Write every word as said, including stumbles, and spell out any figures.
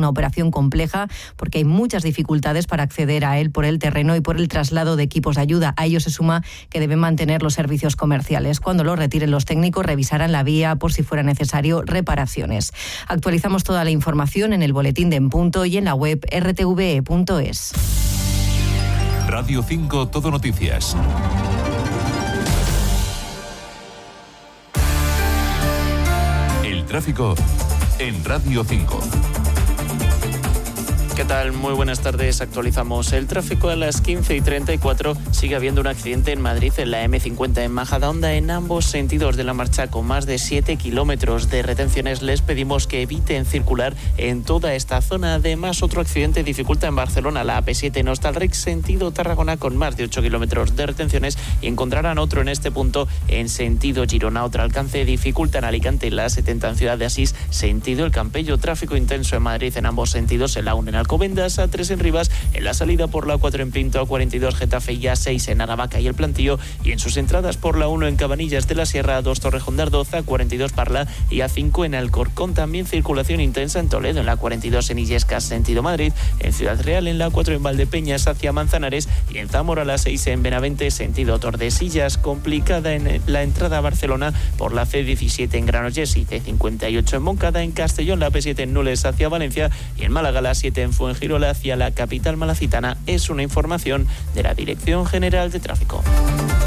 una operación compleja porque hay muchas dificultades para acceder a él por el terreno y por el traslado de equipos de ayuda. A ello se suma que deben mantener los servicios comerciales. Cuando lo retiren los técnicos revisarán la vía por si fuera necesario reparaciones. Actualizamos toda la información en el boletín de En Punto y en la web r t v e punto es. Radio cinco Todo Noticias. El tráfico en Radio cinco. ¿Qué tal? Muy buenas tardes. Actualizamos el tráfico a las quince y treinta y cuatro. Sigue habiendo un accidente en Madrid en la eme cincuenta en Majadahonda en ambos sentidos de la marcha con más de siete kilómetros de retenciones. Les pedimos que eviten circular en toda esta zona. Además, otro accidente dificulta en Barcelona la A P siete en Hostalric sentido Tarragona con más de ocho kilómetros de retenciones y encontrarán otro en este punto en sentido Girona. Otro alcance dificulta en Alicante la setenta en Ciudad de Asís sentido El Campello. Tráfico intenso en Madrid en ambos sentidos en la uno en Alcobendas, A tres en Rivas, en la salida por la cuatro en Pinto, A cuarenta y dos Getafe y A seis en Aravaca y El Plantío, y en sus entradas por la uno en Cabanillas de la Sierra, A dos Torrejón de Ardoz, A cuarenta y dos Parla y A cinco en Alcorcón. También circulación intensa en Toledo, en la cuarenta y dos en Illescas, sentido Madrid, en Ciudad Real, en la cuatro en Valdepeñas hacia Manzanares y en Zamora, la seis en Benavente, sentido Tordesillas. Complicada en la entrada a Barcelona por la ce diecisiete en Granollers y ce cincuenta y ocho en Moncada, en Castellón, la pe siete en Nules hacia Valencia y en Málaga, la siete en Fuengirola hacia la capital malacitana. Es una información de la Dirección General de Tráfico.